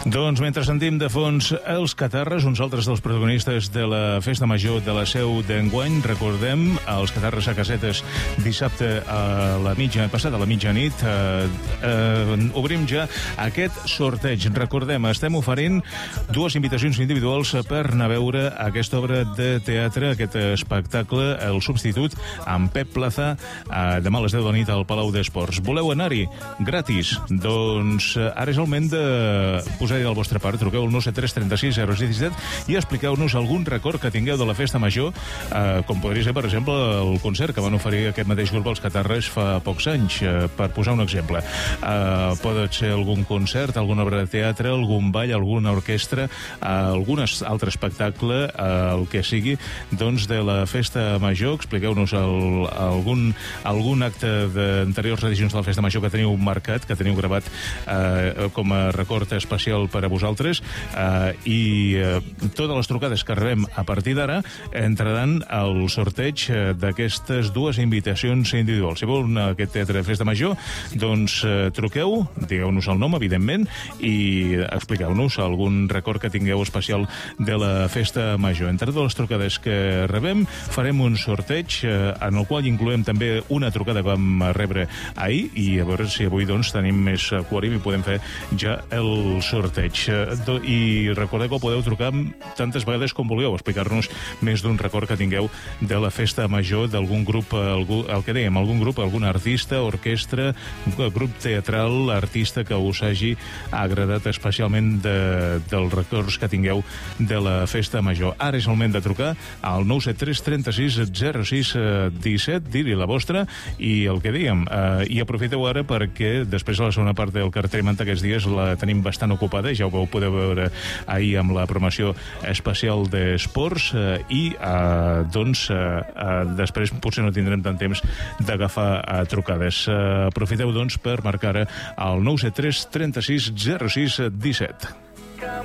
Doncs mentre sentim de fons els Catarres, uns altres dels protagonistes de la Festa Major de la Seu d'enguany, recordem els Catarres a Casetes dissabte a la mitjanit. Obrim ja aquest sorteig. Recordem, estem oferint dues invitacions individuals per anar a veure aquesta obra de teatre, aquest espectacle, El Substitut, amb Pep Plaza, demà a les 10 de la nit al Palau d'Esports. Voleu anar-hi? Gratis. Doncs ara és el moment de posar-hi del vostre part. Truqueu al 973 36 017 i expliqueu-nos algun record que tingueu de la Festa Major, com podria ser, per exemple, el concert que van oferir aquest mateix grup, els Catarres, fa pocs anys, per posar un exemple. Pot ser algun concert, alguna obra de teatre, algun ball, alguna orquestra, algun altre espectacle, el que sigui, doncs, de la Festa Major. Expliqueu-nos algun acte d'anteriors edicions de la Festa Major que teniu marcat, que teniu gravat com a record especial per a vosaltres, i totes les trucades que rebem a partir d'ara entraran al sorteig d'aquestes dues invitacions individuals. Si vol aquest teatre de Festa Major, doncs truqueu, digueu-nos el nom, evidentment, i expliqueu-nos algun record que tingueu especial de la Festa Major. Entre totes les trucades que rebem, farem un sorteig en el qual incloem també una trucada que vam rebre ahir, i a veure si avui doncs tenim més quòrum i podem fer ja el sorteig. I recordeu que podeu trucar tantes vegades com vulgueu, explicar-nos més d'un record que tingueu de la Festa Major d'algun grup, el que dèiem, algun grup, algun artista, orquestra, grup teatral, artista que us hagi agradat especialment dels records que tingueu de la Festa Major. Ara és el moment de trucar al 973 36 06 17, dir-hi la vostra i el que dèiem. I aprofiteu ara perquè després a la segona part del Cartremant aquests dies la tenim bastant ocupada, ja ho vau poder veure ahir amb la promoció especial d'esports, i doncs després potser no tindrem tant temps d'agafar trucades. Aprofiteu doncs per marcar al 973 36 06 17.